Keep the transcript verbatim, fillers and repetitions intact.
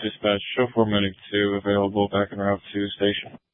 Dispatch, show four medic two available back en route to station.